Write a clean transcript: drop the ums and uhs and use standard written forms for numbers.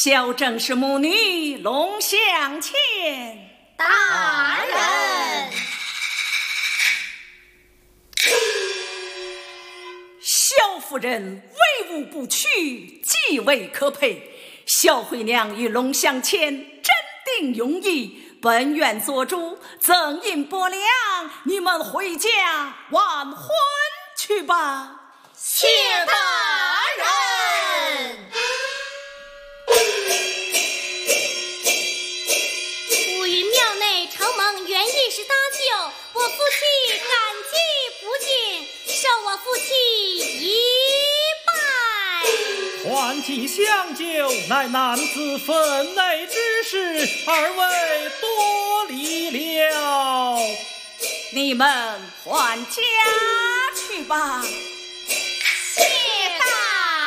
小正是母女龙向前。 大人， 萧夫人威武不屈，极为可佩。萧惠娘与龙向前真定用意，本愿做主，赠银帛粮，你们回家完婚去吧。 谢大人。吾于庙内承蒙元义士搭救，我夫妻感激不尽，受我夫妻一拜。 还祭相救，乃男子分内之事，二位多礼了。 你们还家去吧。